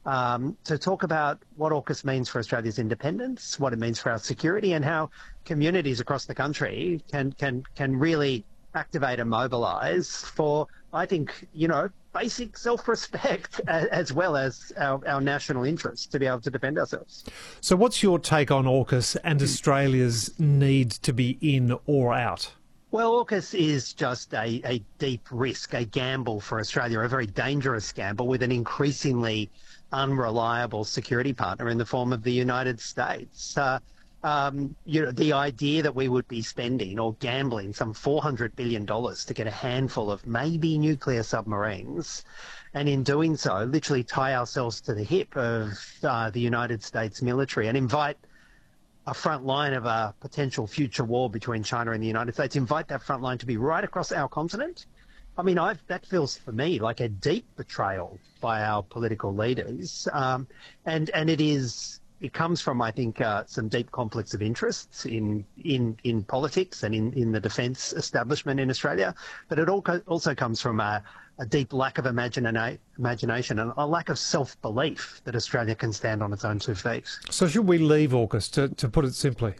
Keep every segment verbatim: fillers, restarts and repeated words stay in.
um, to talk about what AUKUS means for Australia's independence, what it means for our security, and how communities across the country can can can really activate and mobilise for, I think, you know, basic self-respect as well as our, our national interests to be able to defend ourselves. So what's your take on AUKUS and Australia's need to be in or out? Well, AUKUS is just a, a deep risk, a gamble for Australia, a very dangerous gamble with an increasingly unreliable security partner in the form of the United States. Uh, Um, you know, the idea that we would be spending or gambling some four hundred billion dollars to get a handful of maybe nuclear submarines, and in doing so, literally tie ourselves to the hip of uh, the United States military and invite a front line of a potential future war between China and the United States, invite that front line to be right across our continent. I mean, I've, that feels for me like a deep betrayal by our political leaders. Um, and, and it is... It comes from, I think, uh, some deep conflicts of interests in in, in politics and in, in the defence establishment in Australia, but it also comes from a, a deep lack of imagina imagination and a lack of self-belief that Australia can stand on its own two feet. So should we leave AUKUS, to, to put it simply?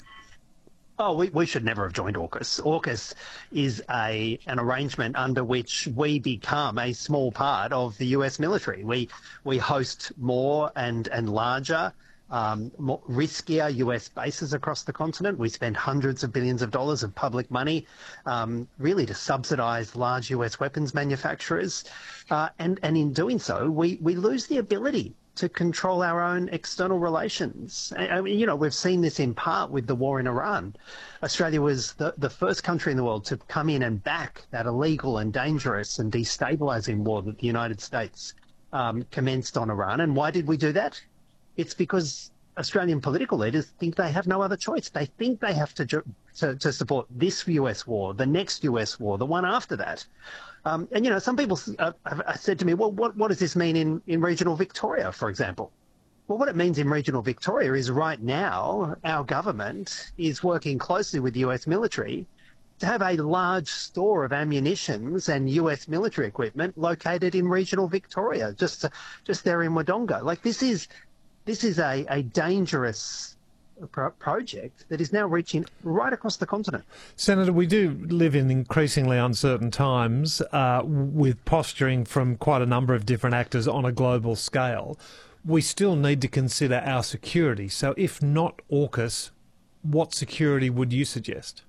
Oh, we, we should never have joined AUKUS. AUKUS is a an arrangement under which we become a small part of the U S military. We, we host more and, and larger Um, more riskier U S bases across the continent. We spend hundreds of billions of dollars of public money um, really to subsidise large U S weapons manufacturers. Uh, and, and in doing so, we, we lose the ability to control our own external relations. I mean, you know, we've seen this in part with the war in Iran. Australia was the, the first country in the world to come in and back that illegal and dangerous and destabilising war that the United States um, commenced on Iran. And why did we do that? It's because Australian political leaders think they have no other choice. They think they have to to, to support this U S war, the next U S war, the one after that. Um, and, you know, some people uh, have said to me, well, what, what does this mean in, in regional Victoria, for example? Well, what it means in regional Victoria is right now our government is working closely with the U S military to have a large store of ammunitions and U S military equipment located in regional Victoria, just, just there in Wodonga. Like, this is... This is a, a dangerous pro project that is now reaching right across the continent. Senator, we do live in increasingly uncertain times uh, with posturing from quite a number of different actors on a global scale. We still need to consider our security. So if not AUKUS, what security would you suggest?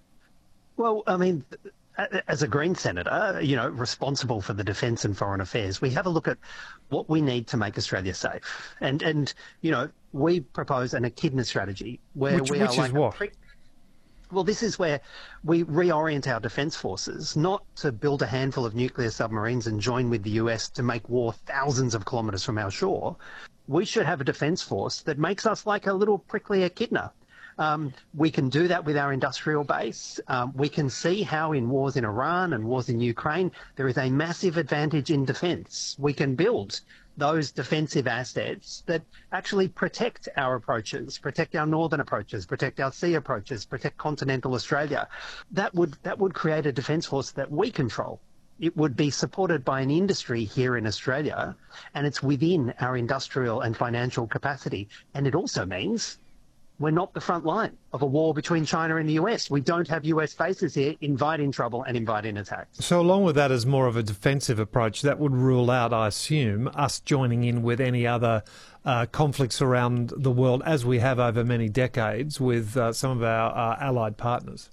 Well, I mean... As a Green senator, you know, responsible for the defence and foreign affairs, we have a look at what we need to make Australia safe. And, and you know, we propose an echidna strategy where which, we which are like is what? A well, this is where we reorient our defence forces, not to build a handful of nuclear submarines and join with the U S to make war thousands of kilometres from our shore. We should have a defence force that makes us like a little prickly echidna. Um, we can do that with our industrial base. Um, we can see how in wars in Iran and wars in Ukraine, there is a massive advantage in defence. We can build those defensive assets that actually protect our approaches, protect our northern approaches, protect our sea approaches, protect continental Australia. That would, that would create a defence force that we control. It would be supported by an industry here in Australia, and it's within our industrial and financial capacity. And it also means we're not the front line of a war between China and the U S. We don't have U S bases here inviting trouble and inviting attacks. So along with that, as more of a defensive approach, that would rule out, I assume, us joining in with any other uh, conflicts around the world, as we have over many decades with uh, some of our uh, allied partners.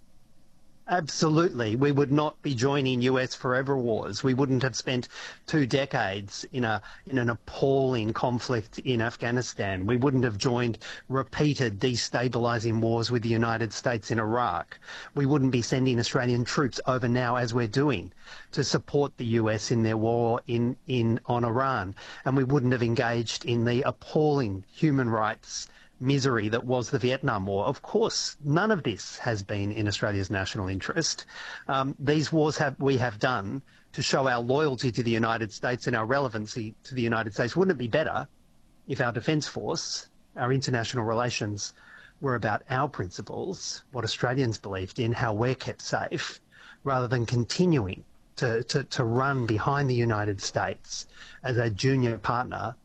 Absolutely. We would not be joining U S forever wars. We wouldn't have spent two decades in a in an appalling conflict in Afghanistan. We wouldn't have joined repeated destabilising wars with the United States in Iraq. We wouldn't be sending Australian troops over now, as we're doing, to support the U S in their war in, in on Iran. And we wouldn't have engaged in the appalling human rights misery that was the Vietnam War. Of course, none of this has been in Australia's national interest. Um, these wars have we have done to show our loyalty to the United States and our relevancy to the United States. Wouldn't it be better if our defence force, our international relations, were about our principles, what Australians believed in, how we're kept safe, rather than continuing to, to, to run behind the United States as a junior partner